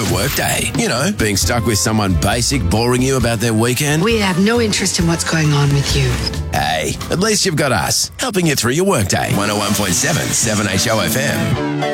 workday. You know, being stuck with someone basic boring you about their weekend. We have no interest in what's going on with you. Hey, at least you've got us, helping you through your workday. 101.7 7HO FM.